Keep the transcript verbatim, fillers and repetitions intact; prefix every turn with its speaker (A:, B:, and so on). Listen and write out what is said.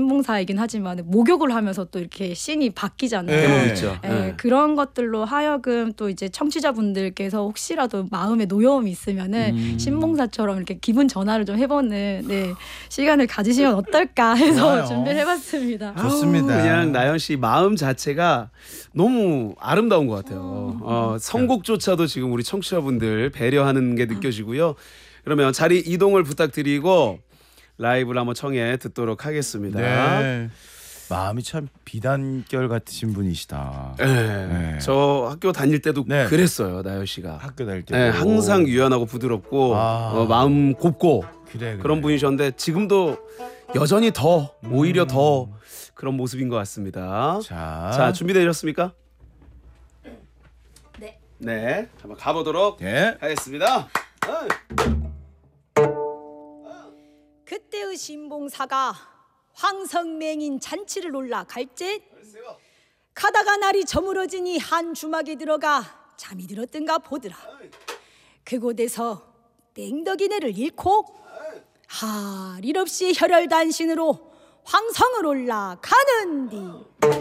A: 신봉사이긴 하지만 목욕을 하면서 또 이렇게 씬이 바뀌잖아요.
B: 네.
C: 그렇죠.
A: 예,
C: 네.
A: 그런 것들로 하여금 또 이제 청취자분들께서 혹시라도 마음에 노여움이 있으면은
C: 음.
A: 신봉사처럼 이렇게 기분 전환을 좀 해보는 네, 시간을 가지시면 어떨까 해서
B: 좋아요.
A: 준비를 해봤습니다.
B: 좋습니다.
C: 아우, 그냥 나연 씨 마음 자체가 너무 아름다운 것 같아요. 어, 선곡조차도 지금 우리 청취자분들 배려하는 게 느껴지고요. 그러면 자리 이동을 부탁드리고 라이브를 한번 청해 듣도록 하겠습니다.
B: 네. 마음이 참 비단결 같으신 분이시다.
C: 네.
B: 네.
C: 저 학교 다닐 때도
B: 네.
C: 그랬어요, 나연 씨가.
B: 학교 다닐 때.
C: 네, 항상 유연하고 부드럽고
B: 아.
C: 어, 마음 곱고
B: 그래, 그래.
C: 그런 분이셨는데 지금도 여전히 더 오히려 더 그런 모습인 것 같습니다.
B: 자,
C: 자, 준비되셨습니까?
A: 네.
C: 네, 한번 가보도록
B: 예.
C: 하겠습니다.
A: 그때의 신봉사가 황성맹인 잔치를 올라 갈제 가다가 날이 저물어지니 한 주막에 들어가 잠이 들었던가 보더라. 그곳에서 뺑덕이네를 잃고 할 일 없이 혈혈단신으로 황성을 올라가는디